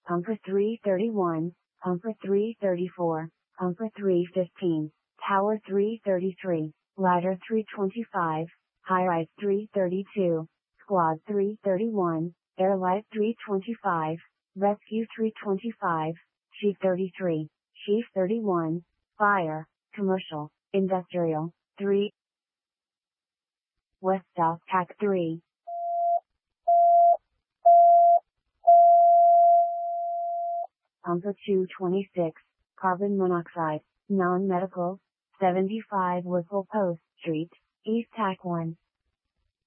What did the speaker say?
Pumper 331, Pumper 334, Pumper 315, Tower 333, Ladder 325, High-Rise 332, Squad 331, Airlight 325, Rescue 325, Chief 33, Chief 31, Fire, Commercial, Industrial, 3, West South Pack 3. Pumper 226, Carbon Monoxide, Non-Medical, 75 Whipple Post Street, East Tack 1.